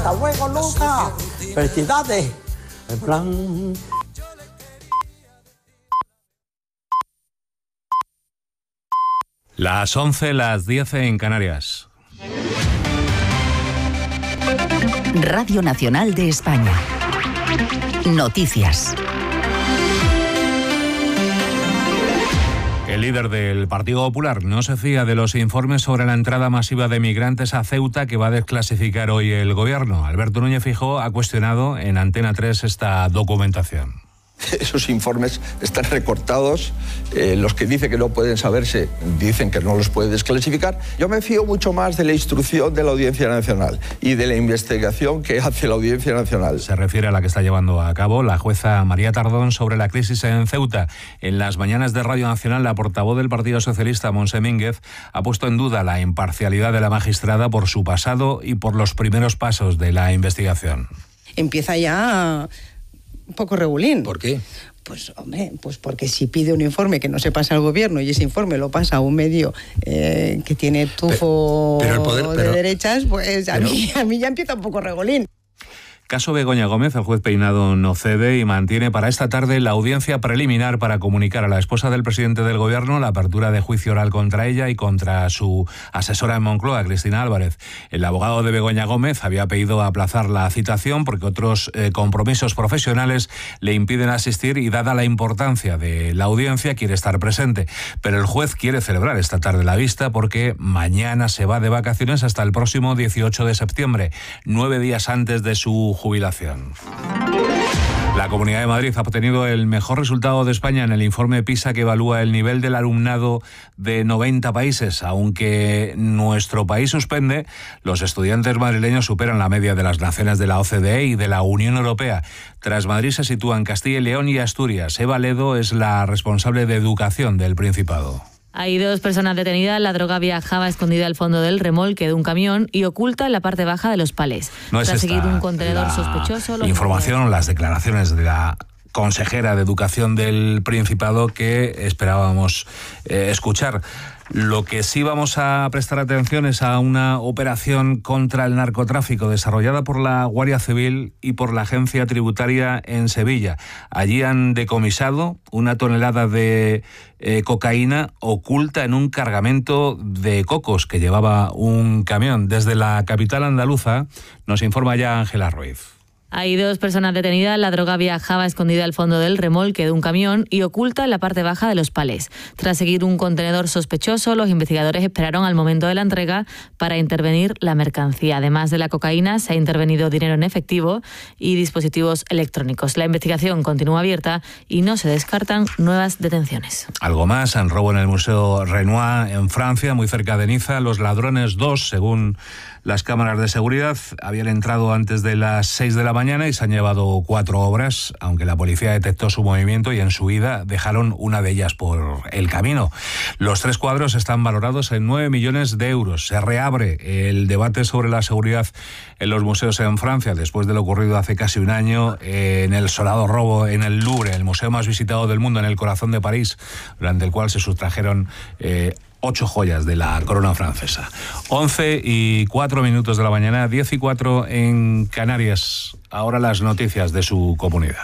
Hasta luego, Luca. Felicidades. En plan... Las 11, las 10 en Canarias. Radio Nacional de España. Noticias. El líder del Partido Popular no se fía de los informes sobre la entrada masiva de migrantes a Ceuta que va a desclasificar hoy el gobierno. Alberto Núñez Feijóo ha cuestionado en Antena 3 esta documentación. Esos informes están recortados, los que dicen que no pueden saberse dicen que no los puede desclasificar. Yo me fío mucho más de la instrucción de la Audiencia Nacional y de la investigación que hace la Audiencia Nacional. Se refiere a la que está llevando a cabo la jueza María Tardón sobre la crisis en Ceuta. En las mañanas de Radio Nacional, la portavoz del Partido Socialista, Montse Mínguez, ha puesto en duda la imparcialidad de la magistrada por su pasado y por los primeros pasos de la investigación. Empieza ya... un poco regulín. ¿Por qué? Pues hombre, pues porque si pide un informe que no se pasa al gobierno y ese informe lo pasa a un medio que tiene tufo de derechas, pues a mí ya empieza un poco regulín. Caso Begoña Gómez, el juez Peinado no cede y mantiene para esta tarde la audiencia preliminar para comunicar a la esposa del presidente del gobierno la apertura de juicio oral contra ella y contra su asesora en Moncloa, Cristina Álvarez. El abogado de Begoña Gómez había pedido aplazar la citación porque otros compromisos profesionales le impiden asistir y dada la importancia de la audiencia quiere estar presente. Pero el juez quiere celebrar esta tarde la vista porque mañana se va de vacaciones hasta el próximo 18 de septiembre, 9 días antes de su jubilación. La Comunidad de Madrid ha obtenido el mejor resultado de España en el informe PISA que evalúa el nivel del alumnado de 90 países. Aunque nuestro país suspende, los estudiantes madrileños superan la media de las naciones de la OCDE y de la Unión Europea. Tras Madrid se sitúan Castilla y León y Asturias. Eva Ledo es la responsable de educación del Principado. Hay 2 personas detenidas. La droga viajaba escondida al fondo del remolque de un camión y oculta en la parte baja de los palés. No es Tras seguir un contenedor la sospechoso... información, las declaraciones de la consejera de Educación del Principado que esperábamos escuchar. Lo que sí vamos a prestar atención es a una operación contra el narcotráfico desarrollada por la Guardia Civil y por la Agencia Tributaria en Sevilla. Allí han decomisado 1 tonelada de cocaína oculta en un cargamento de cocos que llevaba un camión. Desde la capital andaluza nos informa ya Ángela Ruiz. Hay 2 personas detenidas. La droga viajaba escondida al fondo del remolque de un camión y oculta en la parte baja de los palés. Tras seguir un contenedor sospechoso, los investigadores esperaron al momento de la entrega para intervenir la mercancía. Además de la cocaína, se ha intervenido dinero en efectivo y dispositivos electrónicos. La investigación continúa abierta y no se descartan nuevas detenciones. Algo más, en robo en el Museo Renoir en Francia, muy cerca de Niza. Los ladrones, 2, según las cámaras de seguridad, habían entrado antes de las 6 de la mañana y se han llevado 4 obras, aunque la policía detectó su movimiento y en su huida dejaron una de ellas por el camino. Los 3 cuadros están valorados en 9 millones de euros. Se reabre el debate sobre la seguridad en los museos en Francia después de lo ocurrido hace casi un año en el sonado robo en el Louvre, el museo más visitado del mundo en el corazón de París, durante el cual se sustrajeron 8 joyas de la corona francesa. 11:04 de la mañana, 10:04 en Canarias. Ahora las noticias de su comunidad.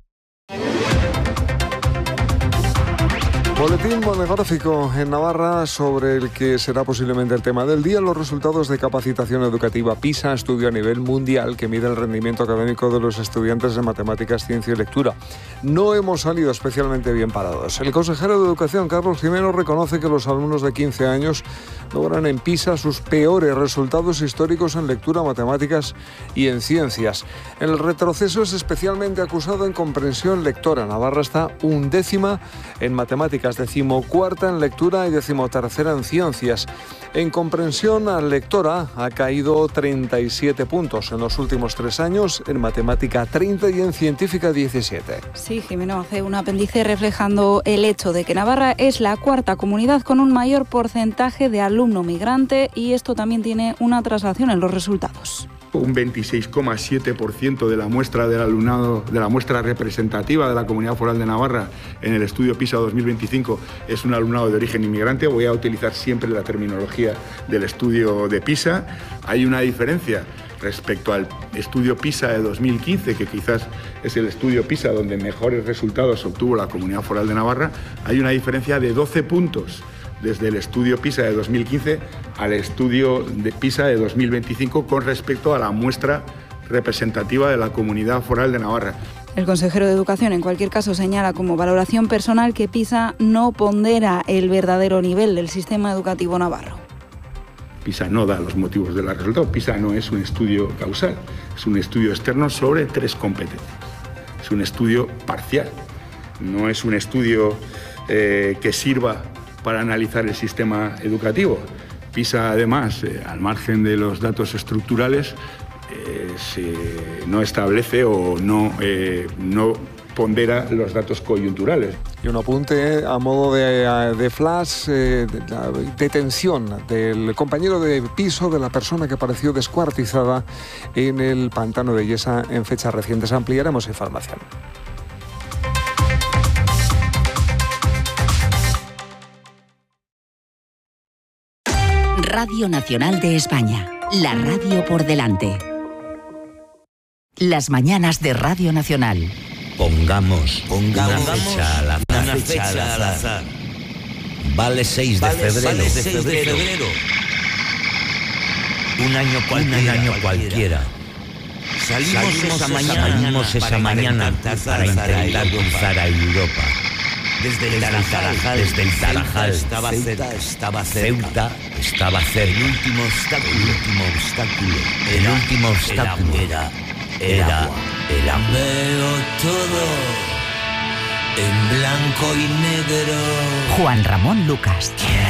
Boletín monográfico en Navarra sobre el que será posiblemente el tema del día, los resultados de capacitación educativa PISA, estudio a nivel mundial que mide el rendimiento académico de los estudiantes en matemáticas, ciencia y lectura. No hemos salido especialmente bien parados. El consejero de Educación, Carlos Jimeno, reconoce que los alumnos de 15 años logran en PISA sus peores resultados históricos en lectura, matemáticas y en ciencias. El retroceso es especialmente acusado en comprensión lectora. Navarra está 11ª en matemáticas, 14ª en lectura y 13ª en ciencias. En comprensión lectora ha caído 37 puntos en los últimos 3 años, en matemática 30 y en científica 17. Sí, Jimeno hace un apéndice reflejando el hecho de que Navarra es la 4ª comunidad con un mayor porcentaje de alumno migrante y esto también tiene una traslación en los resultados. Un 26,7% de la muestra del alumnado, de la muestra representativa de la Comunidad Foral de Navarra en el estudio PISA 2025 es un alumnado de origen inmigrante. Voy a utilizar siempre la terminología del estudio de PISA. Hay una diferencia respecto al estudio PISA de 2015, que quizás es el estudio PISA donde mejores resultados obtuvo la Comunidad Foral de Navarra, hay una diferencia de 12 puntos desde el estudio PISA de 2015 al estudio de PISA de 2025 con respecto a la muestra representativa de la Comunidad Foral de Navarra. El consejero de Educación, en cualquier caso, señala como valoración personal que PISA no pondera el verdadero nivel del sistema educativo navarro. PISA no da los motivos de los resultados. PISA no es un estudio causal, es un estudio externo sobre 3 competencias. Es un estudio parcial, no es un estudio que sirva para analizar el sistema educativo. PISA, además, al margen de los datos estructurales, no establece o no pondera los datos coyunturales. Y un apunte a modo de flash, la detención del compañero de piso de la persona que apareció descuartizada en el pantano de Yesa en fechas recientes. Ampliaremos información. Radio Nacional de España, la radio por delante. Las mañanas de Radio Nacional. Pongamos una fecha al azar. Vale 6 de febrero. Un año cualquiera. Salimos esa mañana para intentar cruzar a Europa. Desde el Tarajal estaba Ceuta estaba cerca. El último obstáculo era el agua. Veo todo en blanco y negro. Juan Ramón Lucas.